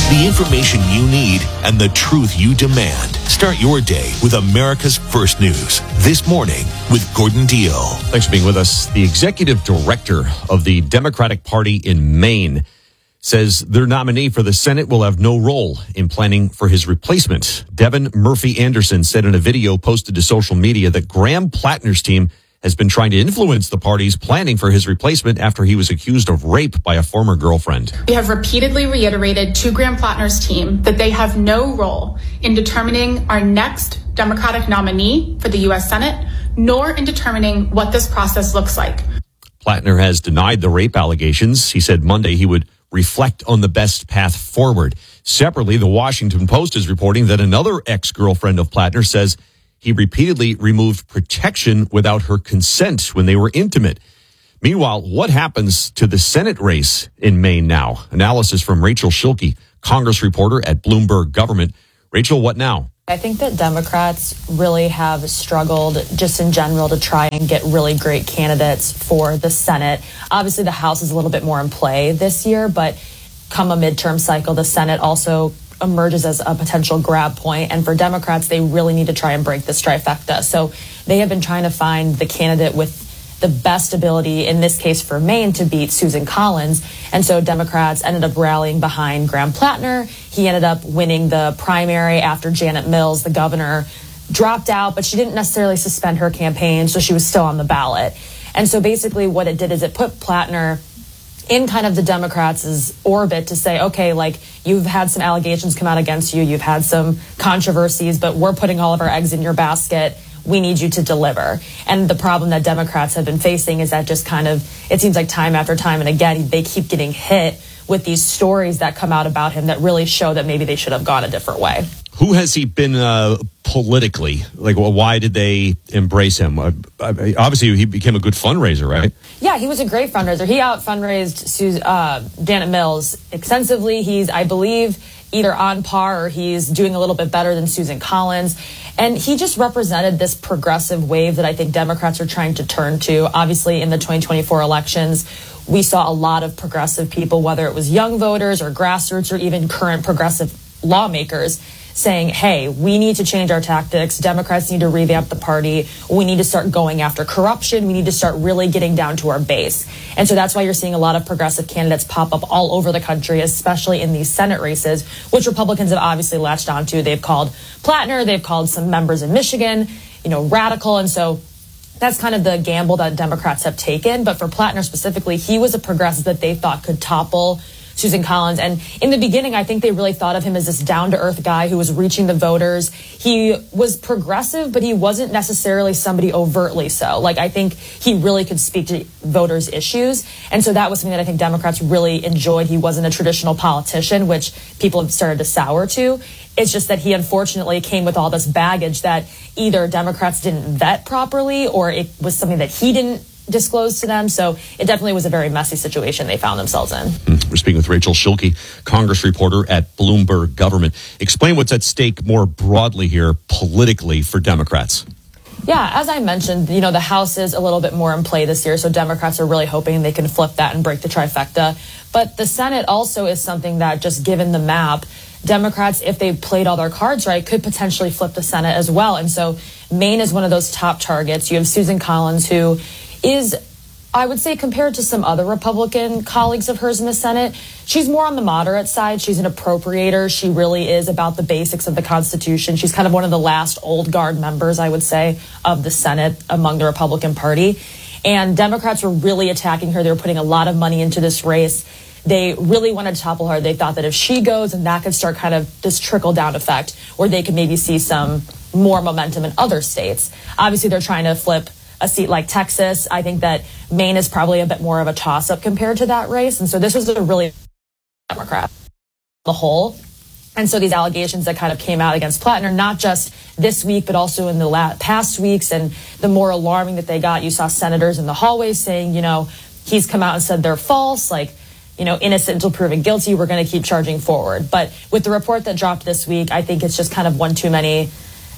The information you need and the truth you demand. Start your day with America's First News. This morning with Gordon Deal. Thanks for being with us. The executive director of the Democratic Party in Maine says their nominee for the Senate will have no role in planning for his replacement. Devin Murphy Anderson said in a video posted to social media that Graham Plattner's team has been trying to influence the party's planning for his replacement after he was accused of rape by a former girlfriend. We have repeatedly reiterated to Graham Plattner's team that they have no role in determining our next Democratic nominee for the U.S. Senate, nor in determining what this process looks like. Plattner has denied the rape allegations. He said Monday he would reflect on the best path forward. Separately, the Washington Post is reporting that another ex-girlfriend of Plattner says he repeatedly removed protection without her consent when they were intimate. Meanwhile, what happens to the Senate race in Maine now? Analysis from Rachel Schilke, Congress reporter at Bloomberg Government. Rachel, what now? I think that Democrats really have struggled just in general to try and get really great candidates for the Senate. Obviously, the House is a little bit more in play this year, but come a midterm cycle, the Senate also emerges as a potential grab point. And for Democrats, they really need to try and break this trifecta. So they have been trying to find the candidate with the best ability, in this case for Maine, to beat Susan Collins. And so Democrats ended up rallying behind Graham Plattner. He ended up winning the primary after Janet Mills, the governor, dropped out, but she didn't necessarily suspend her campaign, so she was still on the ballot. And so basically what it did is it put Plattner in kind of the Democrats' orbit to say, okay, like, you've had some allegations come out against you, you've had some controversies, but we're putting all of our eggs in your basket. We need you to deliver. And the problem that Democrats have been facing is that just kind of, it seems like time after time and again, they keep getting hit with these stories that come out about him that really show that maybe they should have gone a different way. Who has he been politically? Like, why did they embrace him? Obviously, he became a good fundraiser, right? Yeah, he was a great fundraiser. He out fundraised Janet Mills extensively. He's, I believe, either on par or he's doing a little bit better than Susan Collins. And he just represented this progressive wave that I think Democrats are trying to turn to. Obviously, in the 2024 elections, we saw a lot of progressive people, whether it was young voters or grassroots or even current progressive lawmakers, saying, hey, we need to change our tactics. Democrats need to revamp the party. We need to start going after corruption. We need to start really getting down to our base. And so that's why you're seeing a lot of progressive candidates pop up all over the country, especially in these Senate races, which Republicans have obviously latched onto. They've called Plattner, they've called some members in Michigan, radical. And so that's kind of the gamble that Democrats have taken. But for Plattner specifically, he was a progressive that they thought could topple Susan Collins. And in the beginning, I think they really thought of him as this down-to-earth guy who was reaching the voters. He was progressive, but he wasn't necessarily somebody overtly so. Like, I think he really could speak to voters' issues. And so that was something that I think Democrats really enjoyed. He wasn't a traditional politician, which people have started to sour to. It's just that he unfortunately came with all this baggage that either Democrats didn't vet properly or it was something that he didn't disclosed to them. So it definitely was a very messy situation they found themselves in. We're speaking with Rachel Schilke, Congress reporter at Bloomberg Government. Explain what's at stake more broadly here politically for Democrats. Yeah, as I mentioned, the House is a little bit more in play this year, so Democrats are really hoping they can flip that and break the trifecta. But the Senate also is something that, just given the map, Democrats, if they played all their cards right, could potentially flip the Senate as well. And so Maine is one of those top targets. You have Susan Collins, who is, I would say, compared to some other Republican colleagues of hers in the Senate, she's more on the moderate side. She's an appropriator. She really is about the basics of the Constitution. She's kind of one of the last old guard members, I would say, of the Senate among the Republican Party. And Democrats were really attacking her. They were putting a lot of money into this race. They really wanted to topple her. They thought that if she goes, and that could start kind of this trickle-down effect where they could maybe see some more momentum in other states. Obviously, they're trying to flip a seat like Texas. I think that Maine is probably a bit more of a toss-up compared to that race. And so this was a really Democrat, the whole. And so these allegations that kind of came out against Plattner, not just this week, but also in the past weeks, and the more alarming that they got, you saw senators in the hallways saying, he's come out and said they're false, innocent until proven guilty. We're going to keep charging forward. But with the report that dropped this week, I think it's just kind of one too many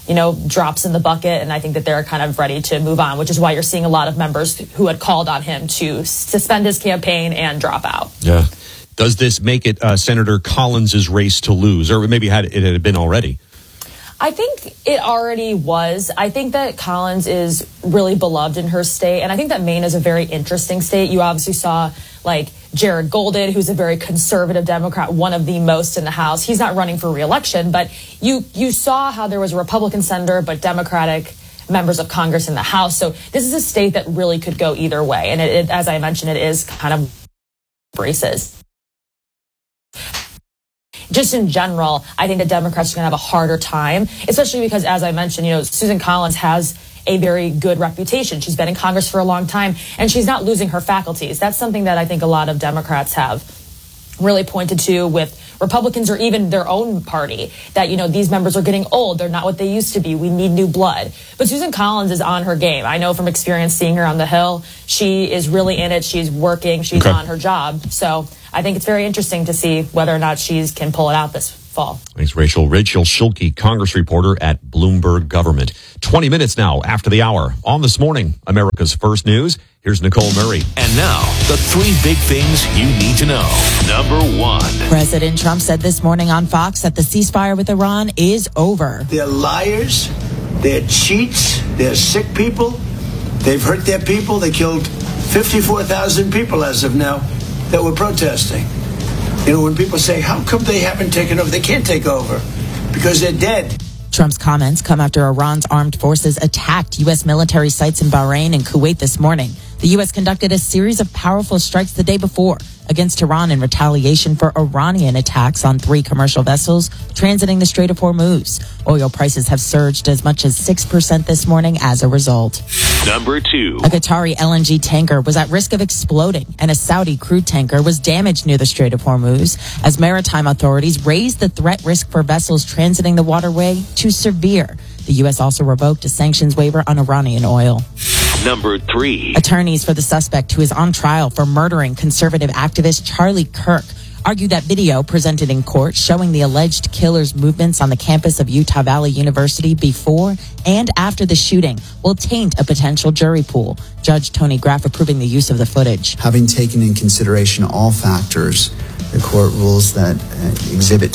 drops in the bucket, and I think that they're kind of ready to move on, which is why you're seeing a lot of members who had called on him to suspend his campaign and drop out. Yeah. Does this make it Senator Collins' race to lose, or maybe it had been already? I think it already was. I think that Collins is really beloved in her state, and I think that Maine is a very interesting state. You obviously saw, like, Jared Golden, who's a very conservative Democrat, one of the most in the House. He's not running for re-election, but you saw how there was a Republican senator, but Democratic members of Congress in the House. So this is a state that really could go either way. And it, as I mentioned, it is kind of races. Just in general, I think the Democrats are going to have a harder time, especially because, as I mentioned, Susan Collins has a very good reputation. She's been in Congress for a long time, and she's not losing her faculties. That's something that I think a lot of Democrats have really pointed to with Republicans or even their own party, that, these members are getting old. They're not what they used to be. We need new blood. But Susan Collins is on her game. I know from experience seeing her on the Hill, she is really in it. She's working. She's on her job. So I think it's very interesting to see whether or not she can pull it out this fall. Thanks, Rachel. Rachel Schulke, Congress reporter at Bloomberg Government. 20 minutes now after the hour. On This Morning, America's First News. Here's Nicole Murray. And now, the 3 big things you need to know. Number 1. President Trump said this morning on Fox that the ceasefire with Iran is over. They're liars. They're cheats. They're sick people. They've hurt their people. They killed 54,000 people as of now that were protesting. When people say, how come they haven't taken over? They can't take over because they're dead. Trump's comments come after Iran's armed forces attacked U.S. military sites in Bahrain and Kuwait this morning. The U.S. conducted a series of powerful strikes the day before against Iran in retaliation for Iranian attacks on 3 commercial vessels transiting the Strait of Hormuz. Oil prices have surged as much as 6% this morning as a result. Number 2. A Qatari LNG tanker was at risk of exploding, and a Saudi crude tanker was damaged near the Strait of Hormuz as maritime authorities raised the threat risk for vessels transiting the waterway to severe. The U.S. also revoked a sanctions waiver on Iranian oil. Number 3. Attorneys for the suspect who is on trial for murdering conservative activist Charlie Kirk argued that video presented in court showing the alleged killer's movements on the campus of Utah Valley University before and after the shooting will taint a potential jury pool. Judge Tony Graff approving the use of the footage. Having taken in consideration all factors, the court rules that Exhibit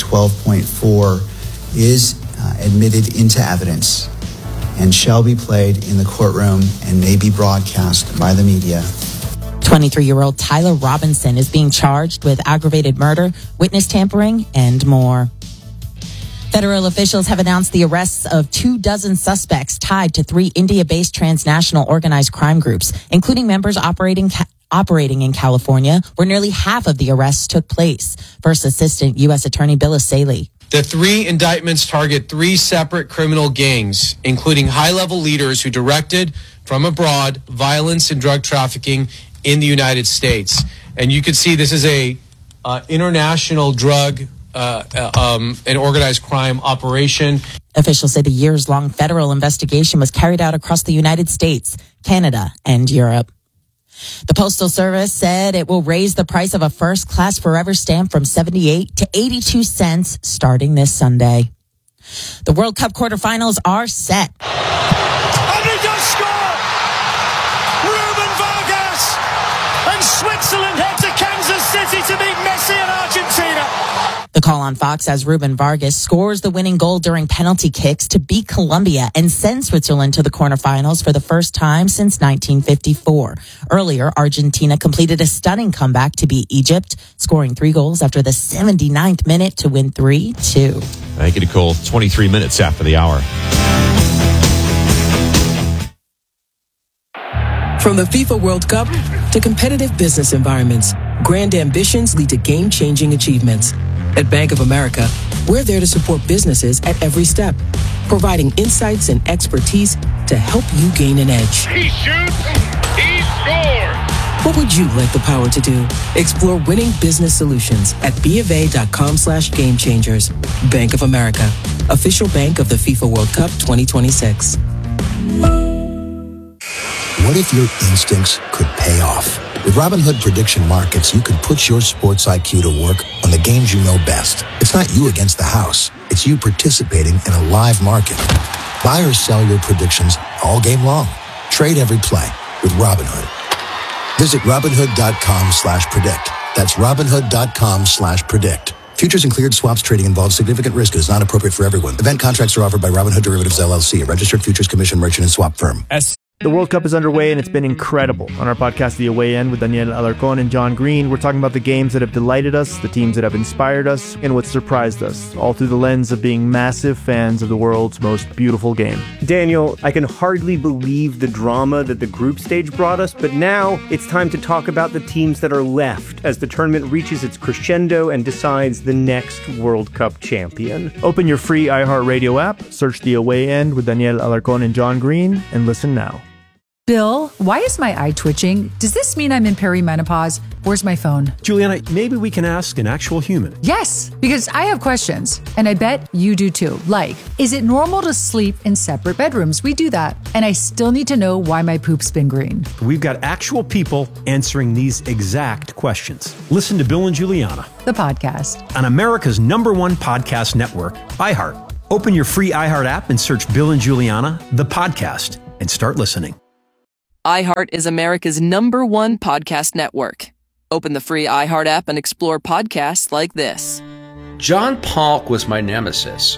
12.4 is admitted into evidence and shall be played in the courtroom and may be broadcast by the media. 23-year-old Tyler Robinson is being charged with aggravated murder, witness tampering, and more. Federal officials have announced the arrests of 24 suspects tied to 3 India-based transnational organized crime groups, including members operating in California, where nearly half of the arrests took place. First Assistant U.S. Attorney Bill Asaley. The 3 indictments target 3 separate criminal gangs, including high-level leaders who directed from abroad violence and drug trafficking in the United States. And you can see this is a international drug and organized crime operation. Officials say the years-long federal investigation was carried out across the United States, Canada, and Europe. The Postal Service said it will raise the price of a first-class Forever stamp from 78 to 82 cents starting this Sunday. The World Cup quarterfinals are set. And he does score! Ruben Vargas! And Switzerland head to Kansas City to meet Messi and Argentina. The call on Fox as Ruben Vargas scores the winning goal during penalty kicks to beat Colombia and send Switzerland to the quarterfinals for the first time since 1954. Earlier, Argentina completed a stunning comeback to beat Egypt, scoring 3 goals after the 79th minute to win 3-2. Thank you, Nicole. 23 minutes after the hour. From the FIFA World Cup to competitive business environments, grand ambitions lead to game-changing achievements. At Bank of America, we're there to support businesses at every step, providing insights and expertise to help you gain an edge. He shoots, he scores! What would you like the power to do? Explore winning business solutions at BofA.com/gamechangers. Bank of America, official bank of the FIFA World Cup 2026. What if your instincts could pay off? With Robinhood Prediction Markets, you can put your sports IQ to work on the games you know best. It's not you against the house. It's you participating in a live market. Buy or sell your predictions all game long. Trade every play with Robinhood. Visit Robinhood.com/predict That's Robinhood.com/predict. Futures and cleared swaps trading involves significant risk and is not appropriate for everyone. Event contracts are offered by Robinhood Derivatives LLC, a registered futures commission merchant and swap firm. The World Cup is underway, and it's been incredible. On our podcast, The Away End, with Daniel Alarcón and John Green, we're talking about the games that have delighted us, the teams that have inspired us, and what surprised us, all through the lens of being massive fans of the world's most beautiful game. Daniel, I can hardly believe the drama that the group stage brought us, but now it's time to talk about the teams that are left as the tournament reaches its crescendo and decides the next World Cup champion. Open your free iHeartRadio app, search The Away End with Daniel Alarcón and John Green, and listen now. Bill, why is my eye twitching? Does this mean I'm in perimenopause? Where's my phone? Juliana, maybe we can ask an actual human. Yes, because I have questions, and I bet you do too. Like, is it normal to sleep in separate bedrooms? We do that. And I still need to know why my poop's been green. We've got actual people answering these exact questions. Listen to Bill and Juliana, the podcast, on America's #1 podcast network, iHeart. Open your free iHeart app and search Bill and Juliana, the podcast, and start listening. iHeart is America's #1 podcast network. Open the free iHeart app and explore podcasts like this. John Polk was my nemesis.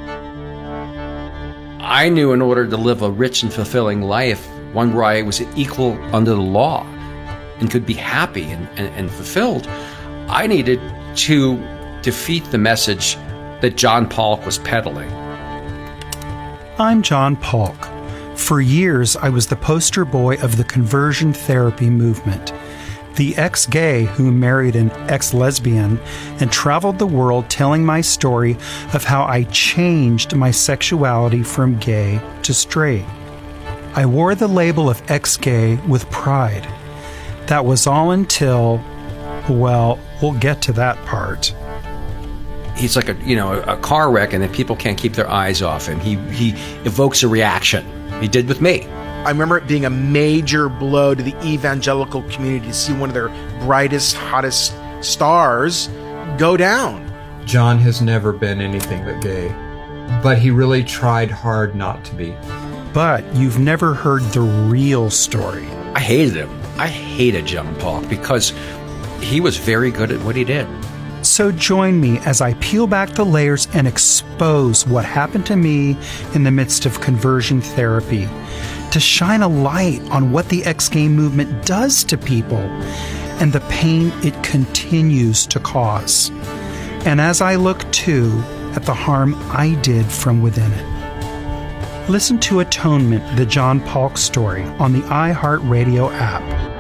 I knew in order to live a rich and fulfilling life, one where I was equal under the law and could be happy and fulfilled, I needed to defeat the message that John Polk was peddling. I'm John Polk. For years, I was the poster boy of the conversion therapy movement, the ex-gay who married an ex-lesbian and traveled the world telling my story of how I changed my sexuality from gay to straight. I wore the label of ex-gay with pride. That was all until, well, we'll get to that part. He's like a car wreck, and then people can't keep their eyes off him. He evokes a reaction. He did with me. I remember it being a major blow to the evangelical community to see one of their brightest, hottest stars go down. John has never been anything but gay, but he really tried hard not to be. But you've never heard the real story. I hated him. I hated John Polk because he was very good at what he did. So join me as I peel back the layers and expose what happened to me in the midst of conversion therapy, to shine a light on what the ex-gay movement does to people and the pain it continues to cause. And as I look too at the harm I did from within it. Listen to Atonement, the John Polk story, on the iHeartRadio app.